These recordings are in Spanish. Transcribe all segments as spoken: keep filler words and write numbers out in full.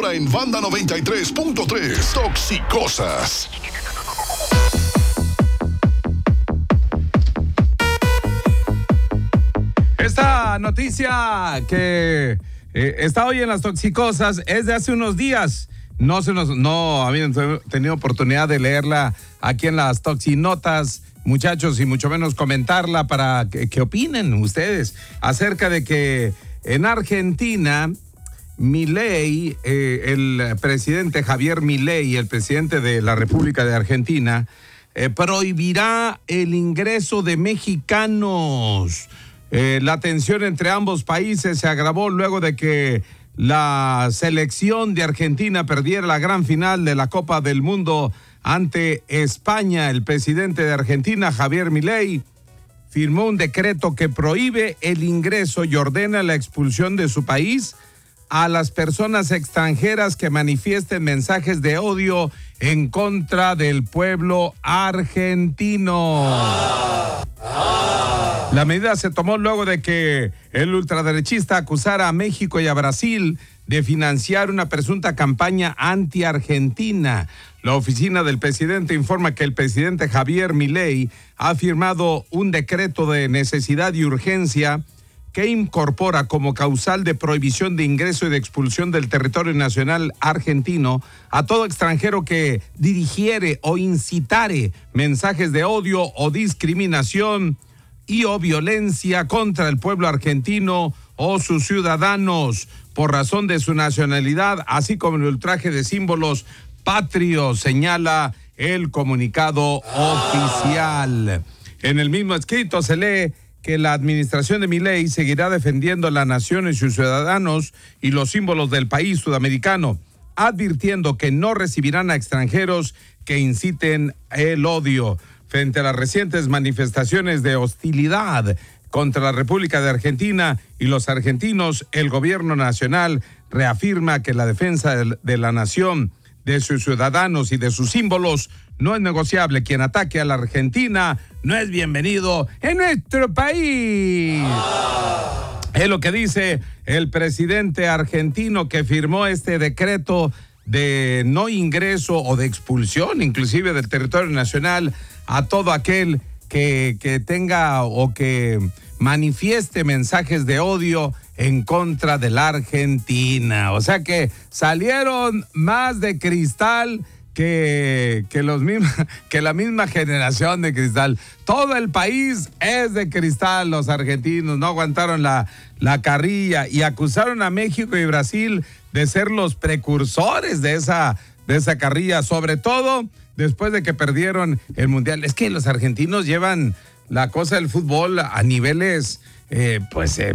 Ahora en Banda noventa y tres punto tres, Toxicosas. Esta noticia que eh, está hoy en las Toxicosas es de hace unos días. No se nos, no habían tenido oportunidad de leerla aquí en las Toxinotas, muchachos, y mucho menos comentarla para que, que opinen ustedes acerca de que en Argentina, Milei, eh, el presidente Javier Milei, el presidente de la República de Argentina, eh, prohibirá el ingreso de mexicanos. Eh, la tensión entre ambos países se agravó luego de que la selección de Argentina perdiera la gran final de la Copa del Mundo ante España. El presidente de Argentina, Javier Milei, firmó un decreto que prohíbe el ingreso y ordena la expulsión de su país a las personas extranjeras que manifiesten mensajes de odio en contra del pueblo argentino. La medida se tomó luego de que el ultraderechista acusara a México y a Brasil de financiar una presunta campaña anti-argentina. La oficina del presidente informa que el presidente Javier Milei ha firmado un decreto de necesidad y urgencia que incorpora como causal de prohibición de ingreso y de expulsión del territorio nacional argentino a todo extranjero que dirigiere o incitare mensajes de odio o discriminación y o violencia contra el pueblo argentino o sus ciudadanos por razón de su nacionalidad, así como el ultraje de símbolos patrios, señala el comunicado oficial. En el mismo escrito se lee que la administración de Milei seguirá defendiendo a la nación y sus ciudadanos y los símbolos del país sudamericano, advirtiendo que no recibirán a extranjeros que inciten el odio. Frente a las recientes manifestaciones de hostilidad contra la República de Argentina y los argentinos, el gobierno nacional reafirma que la defensa de la nación, de sus ciudadanos y de sus símbolos no es negociable. Quien ataque a la Argentina no es bienvenido en nuestro país. Es lo que dice el presidente argentino que firmó este decreto de no ingreso o de expulsión, inclusive del territorio nacional, a todo aquel que, que tenga o que manifieste mensajes de odio en contra de la Argentina. O sea que salieron más de cristal que, que, los mismos, que la misma generación de cristal. Todo el país es de cristal. Los argentinos no aguantaron la, la carrilla y acusaron a México y Brasil de ser los precursores de esa, de esa carrilla, sobre todo después de que perdieron el Mundial. Es que los argentinos llevan la cosa del fútbol a niveles eh, pues eh,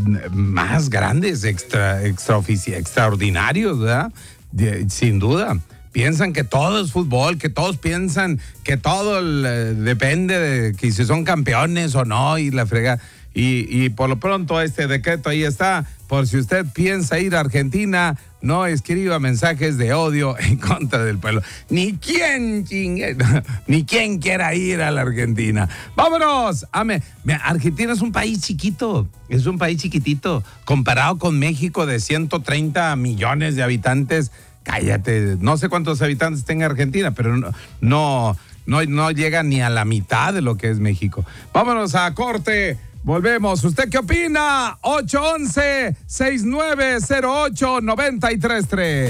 más grandes, extra, extra extraordinarios, ¿verdad? De, sin duda. Piensan que todo es fútbol, que todos piensan que todo eh, depende de que si son campeones o no y la frega. Y, y por lo pronto este decreto ahí está. Por si usted piensa ir a Argentina, no escriba mensajes de odio en contra del pueblo. Ni quien chingue, ni quien quiera ir a la Argentina. ¡Vámonos! Ame. Argentina es un país chiquito, es un país chiquitito. Comparado con México de ciento treinta millones de habitantes, cállate, no sé cuántos habitantes tenga Argentina, pero no, no, no, no llega ni a la mitad de lo que es México. Vámonos a corte. Volvemos. ¿Usted qué opina? ocho once, sesenta y nueve cero ocho, noventa y tres tres.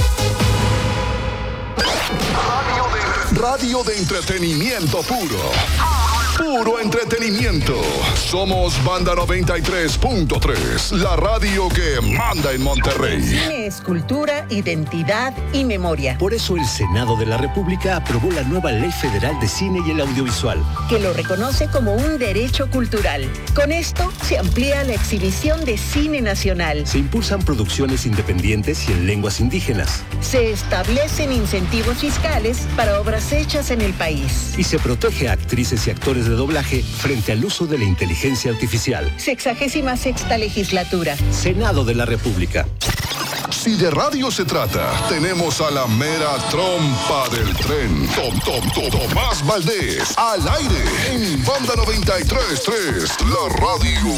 Radio de, radio de entretenimiento puro. Puro entretenimiento. Somos Banda noventa y tres punto tres, la radio que manda en Monterrey. El cine es cultura, identidad y memoria. Por eso el Senado de la República aprobó la nueva Ley Federal de Cine y el Audiovisual, que lo reconoce como un derecho cultural. Con esto se amplía la exhibición de cine nacional. Se impulsan producciones independientes y en lenguas indígenas. Se establecen incentivos fiscales para obras hechas en el país. Y se protege a actrices y actores de doblaje frente al uso de la inteligencia artificial. Sexagésima sexta legislatura. Senado de la República. Si de radio se trata, tenemos a la mera trompa del tren. Tom, tom, tom, Tomás Valdés, al aire, en Banda noventa y tres punto tres, la radio